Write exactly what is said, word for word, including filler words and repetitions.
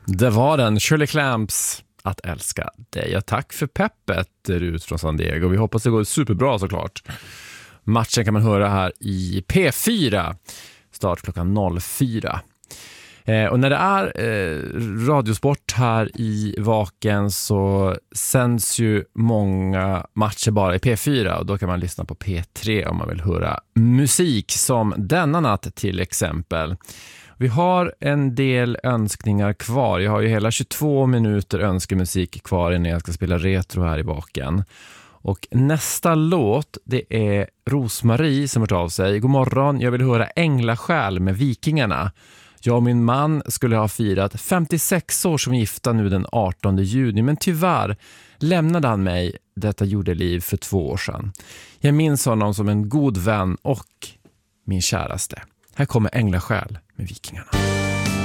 Det var den, Shirley Clamps, Att älska dig. Ja, tack för peppet ut från San Diego. Vi hoppas det går superbra såklart. Matchen kan man höra här i P fyra. Start klockan noll fyra. Eh, och när det är eh, radiosport här i Vaken så sänds ju många matcher bara i P fyra. Och då kan man lyssna på P tre om man vill höra musik som denna natt till exempel. Vi har en del önskningar kvar. Jag har ju hela tjugotvå minuter önskemusik kvar innan jag ska spela retro här i Vaken. Och nästa låt, det är Rosmarie som har av sig. God morgon, jag vill höra Änglasjäl med Vikingarna. Jag och min man skulle ha firat femtiosex år som gifta nu den artonde juni. Men tyvärr lämnade han mig detta jordeliv för två år sedan. Jag minns honom som en god vän och min käraste. Här kommer Änglasjäl med Vikingarna.